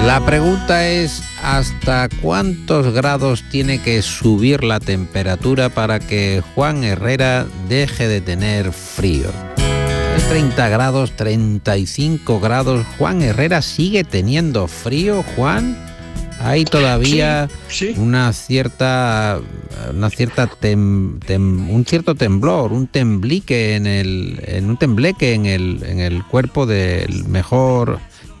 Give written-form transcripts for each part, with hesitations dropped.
La pregunta es, ¿hasta cuántos grados tiene que subir la temperatura para que Juan Herrera deje de tener frío? 30 grados, 35 grados. ¿Juan Herrera sigue teniendo frío, Juan? Hay todavía sí. un cierto temblor, un tembleque en el cuerpo del mejor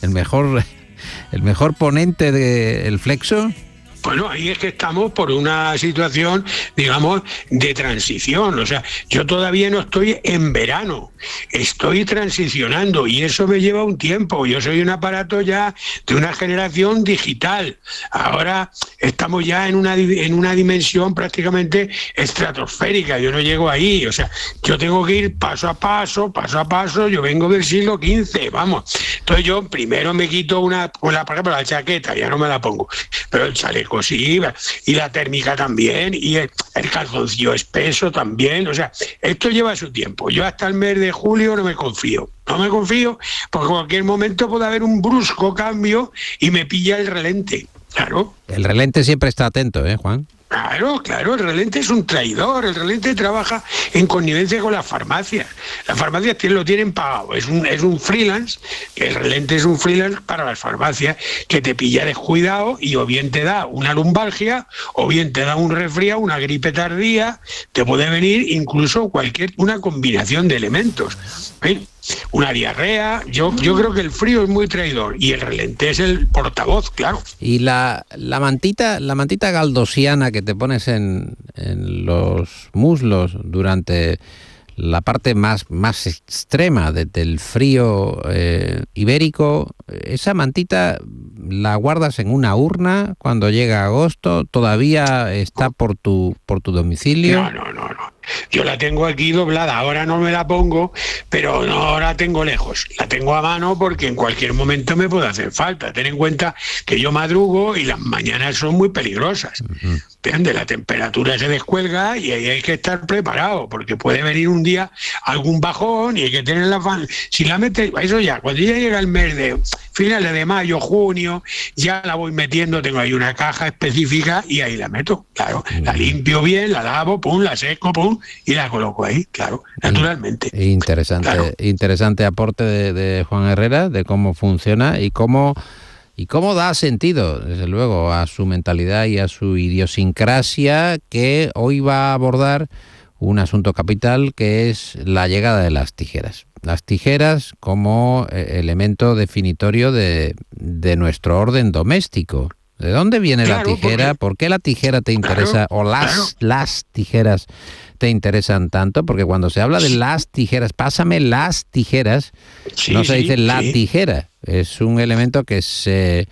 ponente del Flexo. Bueno, ahí es que estamos por una situación, digamos, de transición. O sea, yo todavía no estoy en verano, estoy transicionando y eso me lleva un tiempo. Yo soy un aparato ya de una generación digital. Ahora estamos ya en una dimensión prácticamente estratosférica. Yo no llego ahí. O sea, yo tengo que ir paso a paso. Yo vengo del siglo XV, vamos. Entonces yo primero me quito por ejemplo, la chaqueta, ya no me la pongo, pero el chaleco sí, y la térmica también, y el calzoncillo espeso también. O sea, esto lleva su tiempo. Yo hasta el mes de julio no me confío, porque en cualquier momento puede haber un brusco cambio y me pilla el relente, claro. El relente siempre está atento, Juan? Claro, el relente es un traidor. El relente trabaja en connivencia con las farmacias. Las farmacias lo tienen pagado. Es un freelance, el relente es un freelance para las farmacias que te pilla descuidado y o bien te da una lumbalgia, o bien te da un resfriado, una gripe tardía, te puede venir incluso una combinación de elementos. Una diarrea. Yo creo que el frío es muy traidor y el relente es el portavoz, claro. Y la mantita galdosiana que te pones en los muslos durante la parte más extrema del frío ibérico, esa mantita la guardas en una urna cuando llega agosto, todavía está por tu domicilio. No. Yo la tengo aquí doblada, ahora no me la pongo, pero no, ahora la tengo lejos. La tengo a mano porque en cualquier momento me puede hacer falta. Ten en cuenta que yo madrugo y las mañanas son muy peligrosas. De la temperatura se descuelga y ahí hay que estar preparado, porque puede venir un día algún bajón y hay que tener si la metes, eso ya, cuando ya llega el mes de finales de mayo, junio, ya la voy metiendo, tengo ahí una caja específica y ahí la meto, claro. La limpio bien, la lavo, la seco, y la coloco ahí, claro, naturalmente. Interesante aporte de Juan Herrera, de cómo funciona y cómo da sentido, desde luego, a su mentalidad y a su idiosincrasia, que hoy va a abordar un asunto capital, que es la llegada de las tijeras. Las tijeras como elemento definitorio de nuestro orden doméstico. ¿De dónde viene la tijera? ¿Por qué la tijera te interesa? ¿O las tijeras te interesan tanto? Porque cuando se habla de las tijeras, pásame las tijeras, no se dice la tijera. Es un elemento que se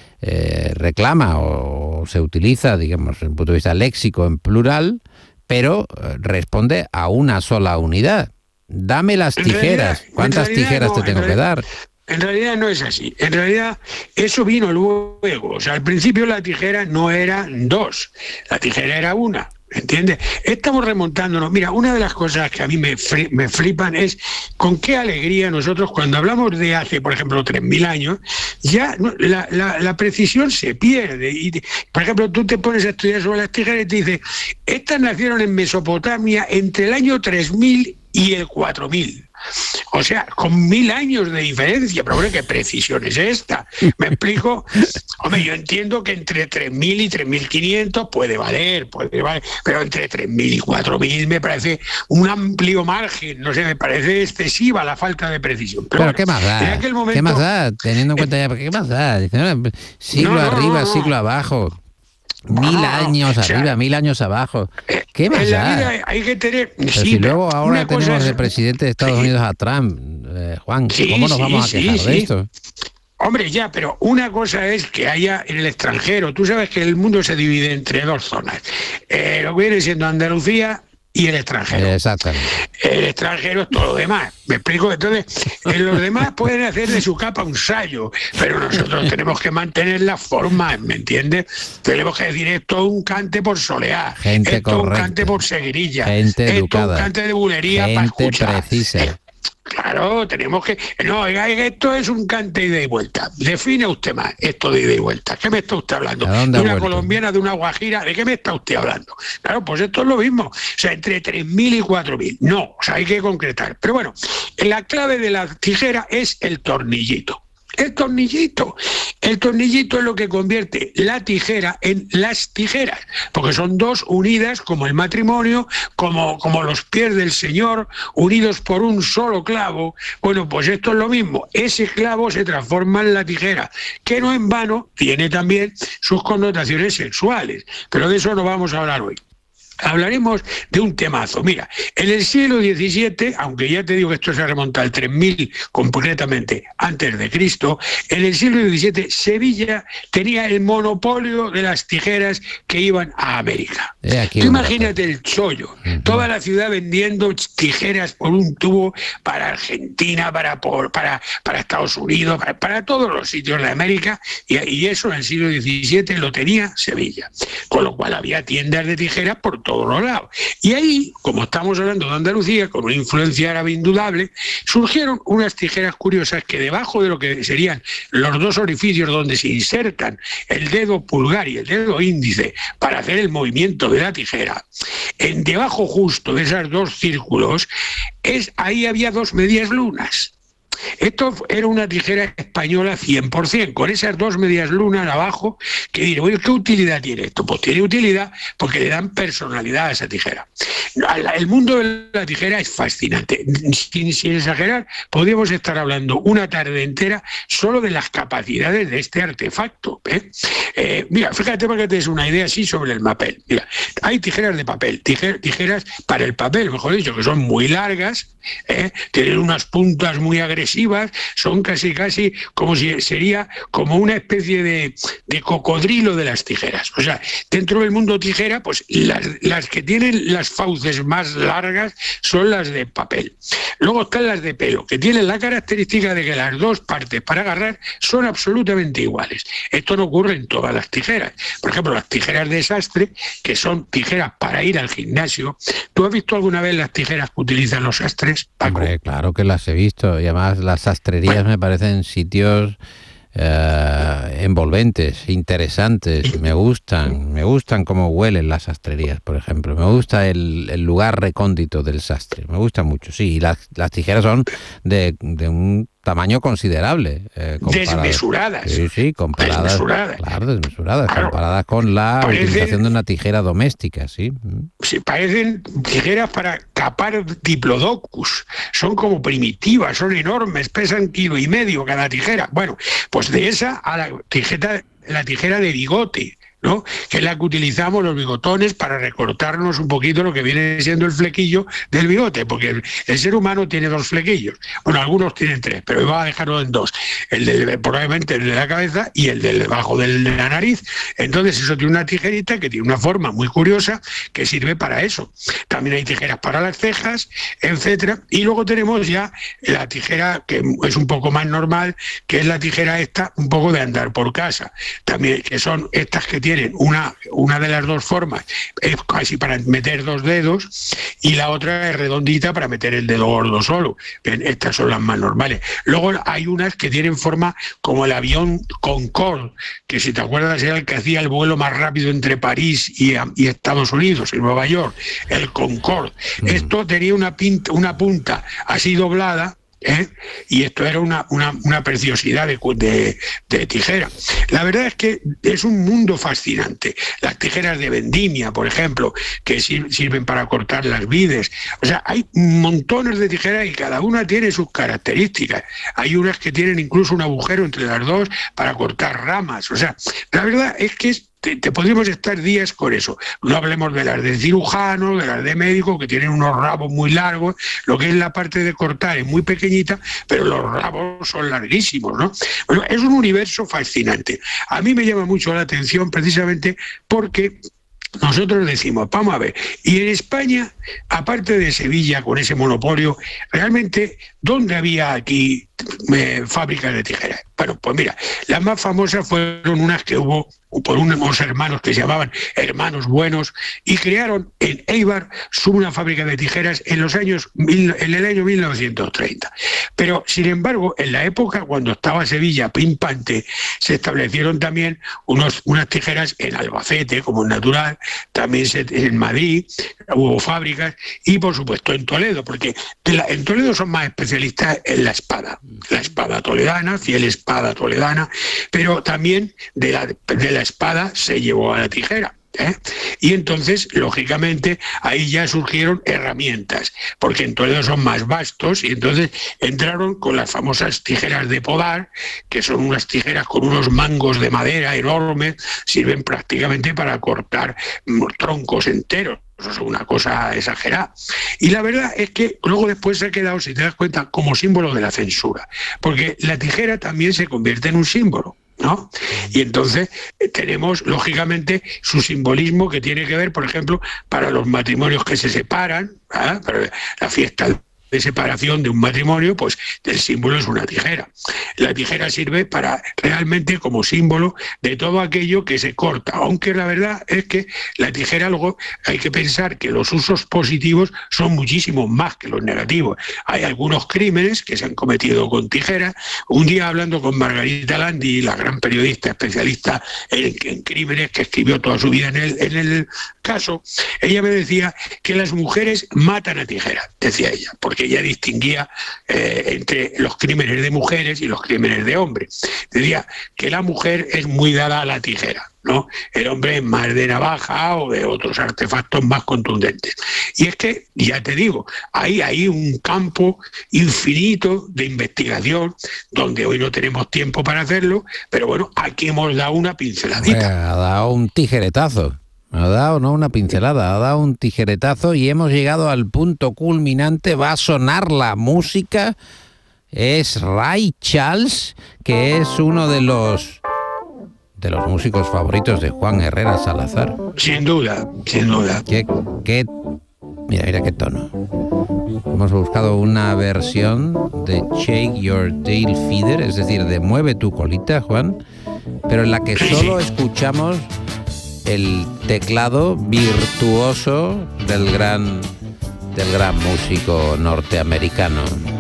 reclama o se utiliza, digamos, desde el punto de vista léxico en plural, pero responde a una sola unidad. Dame las tijeras. ¿Cuántas tijeras te tengo que dar? En realidad no es así. En realidad eso vino luego. O sea, al principio la tijera no eran dos, la tijera era una. ¿Entiendes? Estamos remontándonos. Mira, una de las cosas que a mí me flipan es con qué alegría nosotros, cuando hablamos de hace, por ejemplo, 3.000 años, ya la precisión se pierde. Y, por ejemplo, tú te pones a estudiar sobre las tijeras y te dices, estas nacieron en Mesopotamia entre el año 3000 y el 4000. O sea, con 1000 años de diferencia. Pero bueno, ¿qué precisión es esta? ¿Me explico? Hombre, yo entiendo que entre 3000 y 3500 puede valer, pero entre 3000 y 4000 me parece un amplio margen. No sé, me parece excesiva la falta de precisión. Pero bueno, ¿qué más da? ¿Qué más da? Teniendo en cuenta ya, ¿qué más da? Siglo arriba, siglo abajo. 1000 años arriba, 1000 años abajo. ¿Qué más da? En la vida hay que tener... Pero si luego ahora tenemos de presidente de Estados Unidos a Trump, Juan, ¿cómo nos vamos a quejar de esto? Hombre, ya, pero una cosa es que haya en el extranjero. Tú sabes que el mundo se divide entre dos zonas. Lo que viene siendo Andalucía y el extranjero. Exactamente. El extranjero es todo lo demás. ¿Me explico? Entonces, los demás pueden hacer de su capa un sayo, pero nosotros tenemos que mantener la forma, ¿me entiendes? Tenemos que decir, esto es un cante por soleá, gente esto es un correcta, cante por seguirilla, gente esto educada, es un cante de bulería para escuchar. Precisa. Claro, tenemos que... No, oiga, esto es un cante ida y vuelta. Define usted más esto de ida y vuelta. ¿Qué me está usted hablando? ¿De una colombiana, de una guajira? ¿De qué me está usted hablando? Claro, pues esto es lo mismo. O sea, entre 3.000 y 4.000. No, o sea, hay que concretar. Pero bueno, la clave de la tijera es el tornillito. El tornillito es lo que convierte la tijera en las tijeras, porque son dos unidas como el matrimonio, como los pies del Señor, unidos por un solo clavo. Bueno, pues esto es lo mismo, ese clavo se transforma en la tijera, que no en vano tiene también sus connotaciones sexuales, pero de eso no vamos a hablar hoy. Hablaremos de un temazo. Mira, en el siglo XVII, aunque ya te digo que esto se remonta al 3000 concretamente antes de Cristo, en el siglo XVII Sevilla tenía el monopolio de las tijeras que iban a América. Tú imagínate el chollo, toda la ciudad vendiendo tijeras por un tubo para Argentina, para Estados Unidos, para todos los sitios de América, y eso en el siglo XVII lo tenía Sevilla, con lo cual había tiendas de tijeras por todos los lados. Y ahí, como estamos hablando de Andalucía, con una influencia árabe indudable, surgieron unas tijeras curiosas que debajo de lo que serían los dos orificios donde se insertan el dedo pulgar y el dedo índice para hacer el movimiento de la tijera, en debajo justo de esos dos círculos, ahí había dos medias lunas. Esto era una tijera española 100%, con esas dos medias lunas abajo, que diré, oye, ¿qué utilidad tiene esto? Pues tiene utilidad porque le dan personalidad a esa tijera. El mundo de la tijera es fascinante. Sin exagerar, podríamos estar hablando una tarde entera solo de las capacidades de este artefacto. Mira, fíjate para que te des una idea así sobre el papel. Mira, hay tijeras de papel, tijeras para el papel, mejor dicho, que son muy largas, tienen unas puntas muy agresivas, son casi como si sería como una especie de cocodrilo de las tijeras. O sea, dentro del mundo tijera, pues las que tienen las fauces más largas son las de papel. Luego están las de pelo, que tienen la característica de que las dos partes para agarrar son absolutamente iguales. Esto no ocurre en todas las tijeras. Por ejemplo, las tijeras de sastre, que son tijeras para ir al gimnasio. ¿Tú has visto alguna vez las tijeras que utilizan los sastres, Paco? Hombre, claro que las he visto, y además las sastrerías me parecen sitios envolventes, interesantes. Me gustan cómo huelen las sastrerías, por ejemplo. Me gusta el lugar recóndito del sastre, me gusta mucho. Sí, y las tijeras son de un tamaño considerable. Desmesuradas. Sí, comparadas. Desmesuradas. Claro, desmesuradas, claro. Comparadas con la utilización de una tijera doméstica, sí. Sí, parecen tijeras para capar diplodocus. Son como primitivas, son enormes, pesan 1,5 kg cada tijera. Bueno, pues de esa a la tijera de bigote, ¿no? Que es la que utilizamos los bigotones para recortarnos un poquito lo que viene siendo el flequillo del bigote, porque el ser humano tiene 2 flequillos. Bueno, algunos tienen 3, pero va a dejarlo en 2. Probablemente el de la cabeza y el de debajo de la nariz. Entonces eso tiene una tijerita que tiene una forma muy curiosa que sirve para eso. También hay tijeras para las cejas, etcétera. Y luego tenemos ya la tijera que es un poco más normal, que es la tijera esta un poco de andar por casa. También, que son estas que tienen una de las dos formas, es casi para meter 2 dedos, y la otra es redondita para meter el dedo gordo solo. Bien, estas son las más normales. Luego hay unas que tienen forma como el avión Concorde, que si te acuerdas era el que hacía el vuelo más rápido entre París y Estados Unidos, en Nueva York, el Concorde. Esto tenía una punta así doblada, y esto era una preciosidad de tijera. La verdad es que es un mundo fascinante. Las tijeras de vendimia, por ejemplo, que sirven para cortar las vides. O sea, hay montones de tijeras y cada una tiene sus características. Hay unas que tienen incluso un agujero entre las dos para cortar ramas. O sea, la verdad es que te podríamos estar días con eso. No hablemos de las de cirujano, de las de médico, que tienen unos rabos muy largos. Lo que es la parte de cortar es muy pequeñita, pero los rabos son larguísimos, ¿no? Bueno, es un universo fascinante. A mí me llama mucho la atención precisamente porque nosotros decimos, vamos a ver, y en España, aparte de Sevilla con ese monopolio, realmente, ¿dónde había aquí fábricas de tijeras? Bueno, pues mira, las más famosas fueron unas que hubo por unos hermanos que se llamaban Hermanos Buenos, y crearon en Eibar una fábrica de tijeras en el año 1930. Pero, sin embargo, en la época cuando estaba Sevilla pimpante, se establecieron también unas tijeras en Albacete, como es natural, también en Madrid hubo fábricas, y por supuesto en Toledo, porque en Toledo son más especialistas en la espada toledana, fiel espada toledana, pero también de la espada se llevó a la tijera. Y entonces, lógicamente, ahí ya surgieron herramientas, porque en Toledo son más vastos, y entonces entraron con las famosas tijeras de podar, que son unas tijeras con unos mangos de madera enormes, sirven prácticamente para cortar troncos enteros. Eso es una cosa exagerada. Y la verdad es que luego después se ha quedado, si te das cuenta, como símbolo de la censura, porque la tijera también se convierte en un símbolo, ¿no? Y entonces tenemos, lógicamente, su simbolismo, que tiene que ver, por ejemplo, para los matrimonios que se separan, para la fiesta de separación de un matrimonio, pues el símbolo es una tijera. La tijera sirve para realmente como símbolo de todo aquello que se corta, aunque la verdad es que la tijera, luego hay que pensar que los usos positivos son muchísimo más que los negativos. Hay algunos crímenes que se han cometido con tijera. Un día, hablando con Margarita Landi, la gran periodista especialista en crímenes, que escribió toda su vida en el caso, ella me decía que las mujeres matan a tijera, decía ella, porque ella distinguía entre los crímenes de mujeres y los crímenes de hombres. Decía que la mujer es muy dada a la tijera, ¿no? El hombre es más de navaja o de otros artefactos más contundentes. Y es que, ya te digo, hay un campo infinito de investigación, donde hoy no tenemos tiempo para hacerlo, pero bueno, aquí hemos dado una pinceladita. Ha dado un tijeretazo. Ha dado, no una pincelada, ha dado un tijeretazo, y hemos llegado al punto culminante. Va a sonar la música. Es Ray Charles, que es uno de los músicos favoritos de Juan Herrera Salazar. Sin duda, sin duda. Mira qué tono. Hemos buscado una versión de Shake Your Tail Feather, es decir, de Mueve tu colita, Juan, pero en la que solo escuchamos el teclado virtuoso del gran músico norteamericano.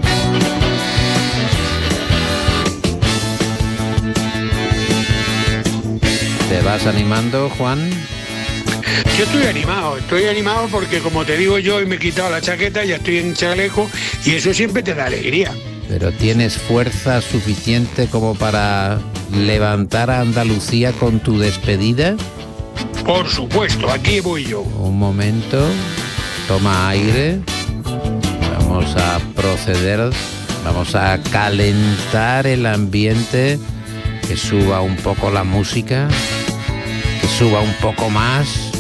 ¿Te vas animando, Juan? Yo estoy animado porque, como te digo, yo hoy me he quitado la chaqueta, ya estoy en chaleco, y eso siempre te da alegría. ¿Pero tienes fuerza suficiente como para levantar a Andalucía con tu despedida? Por supuesto, aquí voy yo. Un momento, toma aire. Vamos a proceder, vamos a calentar el ambiente, que suba un poco la música, que suba un poco más.